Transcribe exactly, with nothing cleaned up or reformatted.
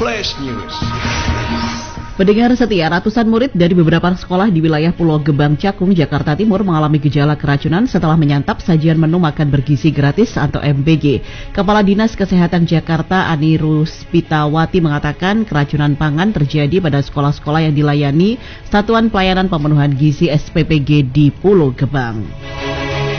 Flash News. Pendengar setia, ratusan murid dari beberapa sekolah di wilayah Pulau Gebang, Cakung, Jakarta Timur mengalami gejala keracunan setelah menyantap sajian menu makan bergizi gratis atau M B G. Kepala Dinas Kesehatan Jakarta Ani Ruspitawati mengatakan keracunan pangan terjadi pada sekolah-sekolah yang dilayani Satuan Pelayanan Pemenuhan Gizi S P P G di Pulau Gebang.